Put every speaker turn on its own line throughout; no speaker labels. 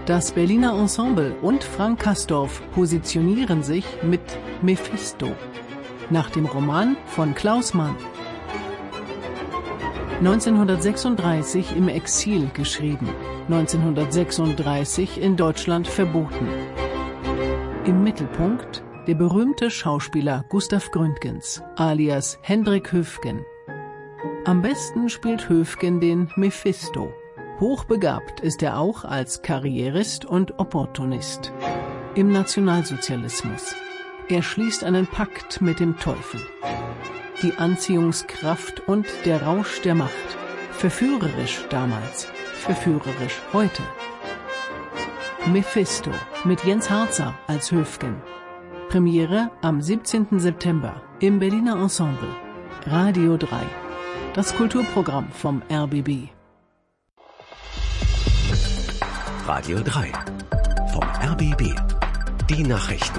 Das Berliner Ensemble und Frank Castorf positionieren sich mit Mephisto, nach dem Roman von Klaus Mann. 1936 im Exil geschrieben, 1936 in Deutschland verboten. Im Mittelpunkt der berühmte Schauspieler Gustav Gründgens, alias Hendrik Höfgen. Am besten spielt Höfgen den Mephisto. Hochbegabt ist er auch als Karrierist und Opportunist. Im Nationalsozialismus. Er schließt einen Pakt mit dem Teufel. Die Anziehungskraft und der Rausch der Macht. Verführerisch damals, verführerisch heute. Mephisto mit Jens Harzer als Höfgen. Premiere am 17. September im Berliner Ensemble. Radio 3. Das Kulturprogramm vom RBB.
Radio 3 vom RBB. Die Nachrichten.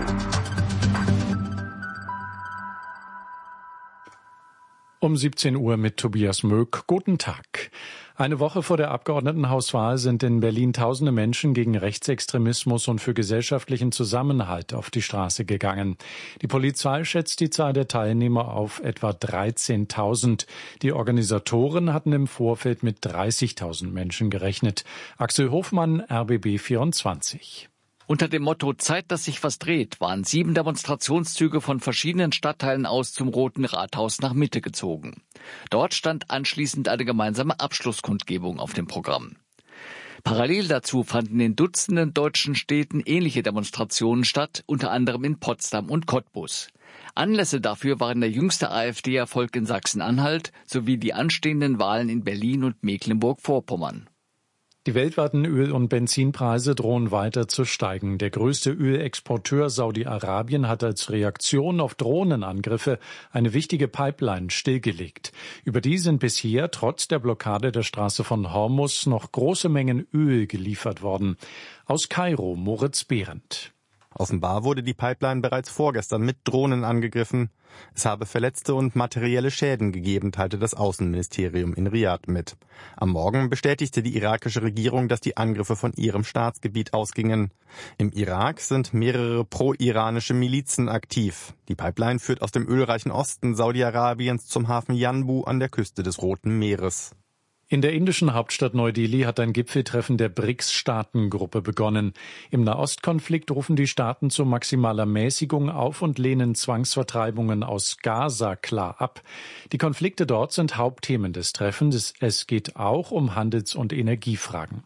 Um 17 Uhr mit Tobias Möck. Guten Tag. Eine Woche vor der Abgeordnetenhauswahl sind in Berlin tausende Menschen gegen Rechtsextremismus und für gesellschaftlichen Zusammenhalt auf die Straße gegangen. Die Polizei schätzt die Zahl der Teilnehmer auf etwa 13.000. Die Organisatoren hatten im Vorfeld mit 30.000 Menschen gerechnet. Axel Hofmann, RBB 24.
Unter dem Motto »Zeit, dass sich was dreht« waren 7 Demonstrationszüge von verschiedenen Stadtteilen aus zum Roten Rathaus nach Mitte gezogen. Dort stand anschließend eine gemeinsame Abschlusskundgebung auf dem Programm. Parallel dazu fanden in Dutzenden deutschen Städten ähnliche Demonstrationen statt, unter anderem in Potsdam und Cottbus. Anlässe dafür waren der jüngste AfD-Erfolg in Sachsen-Anhalt sowie die anstehenden Wahlen in Berlin und Mecklenburg-Vorpommern.
Die weltweiten Öl- und Benzinpreise drohen weiter zu steigen. Der größte Ölexporteur Saudi-Arabien hat als Reaktion auf Drohnenangriffe eine wichtige Pipeline stillgelegt. Über die sind bisher trotz der Blockade der Straße von Hormuz noch große Mengen Öl geliefert worden. Aus Kairo, Moritz Behrendt.
Offenbar wurde die Pipeline bereits vorgestern mit Drohnen angegriffen. Es habe Verletzte und materielle Schäden gegeben, teilte das Außenministerium in Riad mit. Am Morgen bestätigte die irakische Regierung, dass die Angriffe von ihrem Staatsgebiet ausgingen. Im Irak sind mehrere pro-iranische Milizen aktiv. Die Pipeline führt aus dem ölreichen Osten Saudi-Arabiens zum Hafen Yanbu an der Küste des Roten Meeres.
In der indischen Hauptstadt Neu-Delhi hat ein Gipfeltreffen der BRICS-Staatengruppe begonnen. Im Nahostkonflikt rufen die Staaten zu maximaler Mäßigung auf und lehnen Zwangsvertreibungen aus Gaza klar ab. Die Konflikte dort sind Hauptthemen des Treffens. Es geht auch um Handels- und Energiefragen.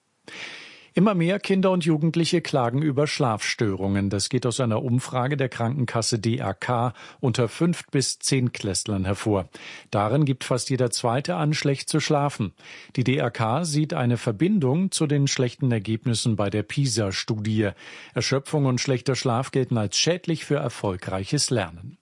Immer mehr Kinder und Jugendliche klagen über Schlafstörungen. Das geht aus einer Umfrage der Krankenkasse DRK unter 5- bis 10-Klässlern hervor. Darin gibt fast jeder Zweite an, schlecht zu schlafen. Die DRK sieht eine Verbindung zu den schlechten Ergebnissen bei der PISA-Studie. Erschöpfung und schlechter Schlaf gelten als schädlich für erfolgreiches Lernen.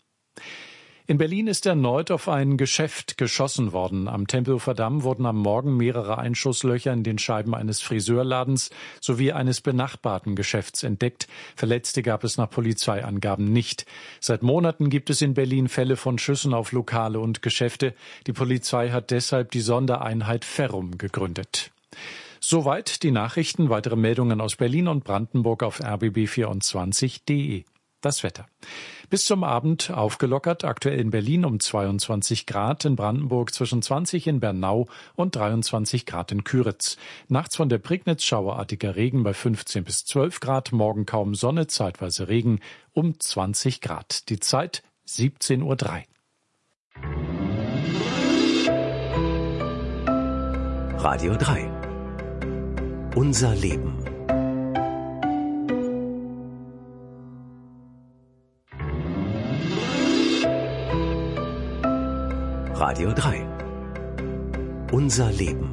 In Berlin ist erneut auf ein Geschäft geschossen worden. Am Tempelhofer Damm wurden am Morgen mehrere Einschusslöcher in den Scheiben eines Friseurladens sowie eines benachbarten Geschäfts entdeckt. Verletzte gab es nach Polizeiangaben nicht. Seit Monaten gibt es in Berlin Fälle von Schüssen auf Lokale und Geschäfte. Die Polizei hat deshalb die Sondereinheit Ferrum gegründet. Soweit die Nachrichten. Weitere Meldungen aus Berlin und Brandenburg auf rbb24.de. Das Wetter. Bis zum Abend aufgelockert, aktuell in Berlin um 22 Grad, in Brandenburg zwischen 20 in Bernau und 23 Grad in Küritz. Nachts von der Prignitz schauerartiger Regen bei 15 bis 12 Grad, morgen kaum Sonne, zeitweise Regen um 20 Grad. Die Zeit 17:03 Uhr.
Radio 3. Unser Leben. Radio 3. Unser Leben.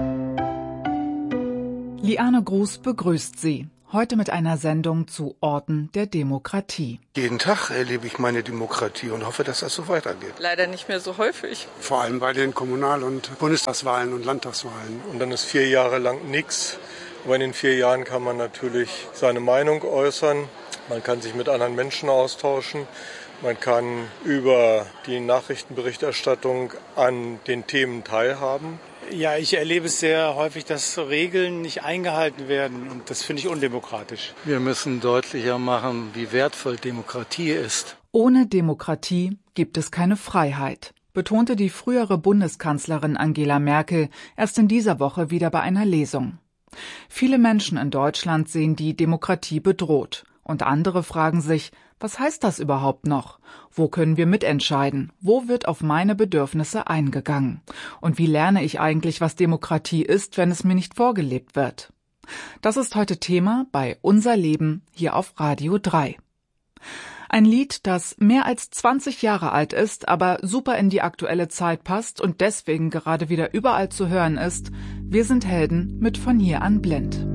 Liane Gruß begrüßt Sie. Heute mit einer Sendung zu Orten der Demokratie.
Jeden Tag erlebe ich meine Demokratie und hoffe, dass das so weitergeht.
Leider nicht mehr so häufig.
Vor allem bei den Kommunal- und Bundestagswahlen und Landtagswahlen.
Und dann ist 4 Jahre lang nichts. Aber in den 4 Jahren kann man natürlich seine Meinung äußern. Man kann sich mit anderen Menschen austauschen. Man kann über die Nachrichtenberichterstattung an den Themen teilhaben.
Ja, ich erlebe es sehr häufig, dass Regeln nicht eingehalten werden und das finde ich undemokratisch.
Wir müssen deutlicher machen, wie wertvoll Demokratie ist.
Ohne Demokratie gibt es keine Freiheit, betonte die frühere Bundeskanzlerin Angela Merkel erst in dieser Woche wieder bei einer Lesung. Viele Menschen in Deutschland sehen die Demokratie bedroht und andere fragen sich, was heißt das überhaupt noch? Wo können wir mitentscheiden? Wo wird auf meine Bedürfnisse eingegangen? Und wie lerne ich eigentlich, was Demokratie ist, wenn es mir nicht vorgelebt wird? Das ist heute Thema bei Unser Leben hier auf Radio 3. Ein Lied, das mehr als 20 Jahre alt ist, aber super in die aktuelle Zeit passt und deswegen gerade wieder überall zu hören ist. Wir sind Helden mit Von hier an blind.